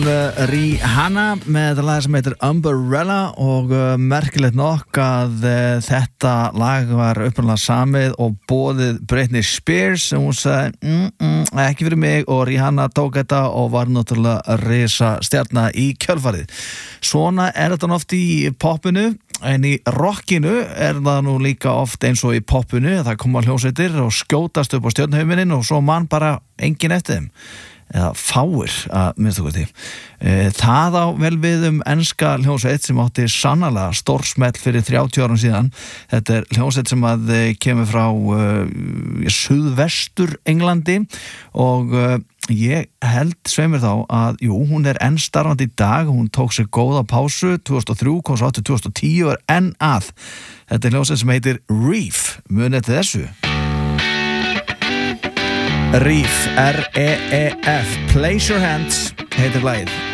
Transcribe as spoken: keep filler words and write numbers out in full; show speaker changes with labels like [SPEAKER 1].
[SPEAKER 1] Rihanna með þetta lag sem heitir Umbrella og uh, merkilegt nokk að uh, þetta lag var upprunalega samið og boðið Britney Spears sem hún sagði mm, mm, ekki fyrir mig og Rihanna tók þetta og var náttúrulega risa stjarna í kjölfarið. Svona er þetta oft í popinu en í rockinu er það nú líka oft eins og í popinu það koma hljómsveitir og skjótast upp á stjörnuhimininn og svo mann bara engin eftir þeim eða fáir að minnstu kosti. Það á vel við um enska hljómsveit sem átti sannarlega stórsmell fyrir þrjátíu árum síðan. Þetta er hljómsveit sem að kemur frá uh, suðvestur Englandi og uh, ég held sveimir þá að jú, hún er enn starfandi í dag, hún tók sér góða pásu tvö þúsund og þrjú, kom svo áttu tvö þúsund og tíu og er enn að. Þetta er hljómsveit sem heitir Reef, munið til þessu. Reef, R E E F, Place Your Hands heitir lagið.